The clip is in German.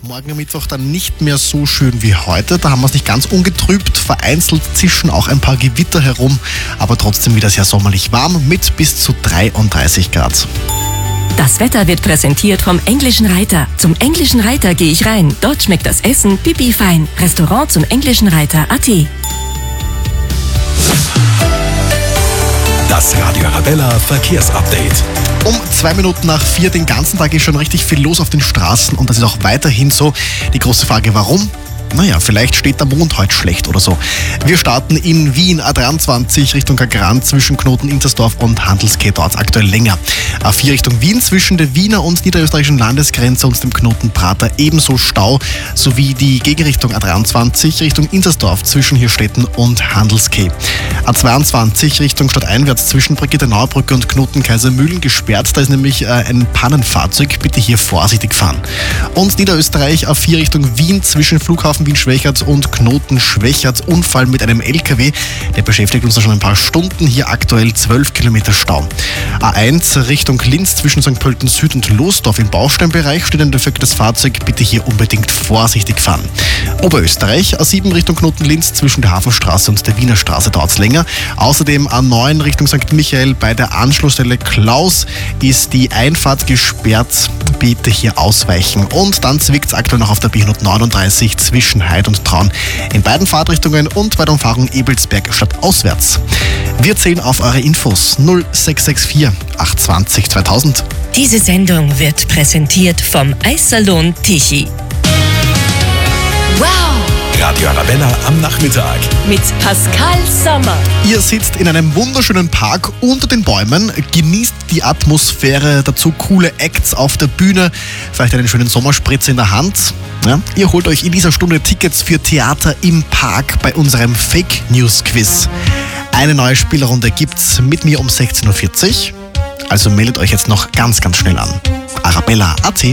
Morgen am Mittwoch dann nicht mehr so schön wie heute. Da haben wir es nicht ganz ungetrübt. Vereinzelt zischen auch ein paar Gewitter herum, aber trotzdem wieder sehr sommerlich warm mit bis zu 33 Grad. Das Wetter wird präsentiert vom Englischen Reiter. Zum Englischen Reiter gehe ich rein. Dort schmeckt das Essen pipi fein. Restaurant zum Englischen Reiter.at. Das Radio Arabella Verkehrsupdate. Um 2 Minuten nach 4 den ganzen Tag ist schon richtig viel los auf den Straßen und das ist auch weiterhin so. Die große Frage, warum? Naja, vielleicht steht der Mond heute schlecht oder so. Wir starten in Wien, A23 Richtung Kagran zwischen Knoten Intersdorf und Handelsquai, dort aktuell länger. A4 Richtung Wien zwischen der Wiener und niederösterreichischen Landesgrenze und dem Knoten Prater ebenso Stau, sowie die Gegenrichtung A23 Richtung Intersdorf zwischen Hirstetten und Handelsquai. A22 Richtung stadteinwärts zwischen Brigitte Naubrücke und Knoten Kaisermühlen gesperrt, da ist nämlich ein Pannenfahrzeug, bitte hier vorsichtig fahren. Und Niederösterreich A4 Richtung Wien zwischen Flughafen Wien-Schwächert und Knoten-Schwächert. Unfall mit einem LKW, der beschäftigt uns da schon ein paar Stunden. Hier aktuell 12 Kilometer Stau. A1 Richtung Linz zwischen St. Pölten Süd und Losdorf im Bausteinbereich steht ein defektes Fahrzeug. Bitte hier unbedingt vorsichtig fahren. Oberösterreich A7 Richtung Knoten-Linz zwischen der Hafenstraße und der Wiener Straße dauert es länger. Außerdem A9 Richtung St. Michael bei der Anschlussstelle Klaus ist die Einfahrt gesperrt. Bitte hier ausweichen. Und dann zwickt es aktuell noch auf der B139 zwischen Heid und Traun in beiden Fahrtrichtungen und bei der Umfahrung Ebelsberg stadtauswärts. Wir zählen auf eure Infos 0664 820 2000. Diese Sendung wird präsentiert vom Eissalon Tichy. Wow! Radio Arabella am Nachmittag. Mit Pascal Sommer. Ihr sitzt in einem wunderschönen Park unter den Bäumen, genießt die Atmosphäre, dazu coole Acts auf der Bühne, vielleicht einen schönen Sommerspritz in der Hand. Ja, ihr holt euch in dieser Stunde Tickets für Theater im Park bei unserem Fake News Quiz. Eine neue Spielrunde gibt's mit mir um 16.40 Uhr. Also meldet euch jetzt noch ganz, ganz schnell an. Arabella.at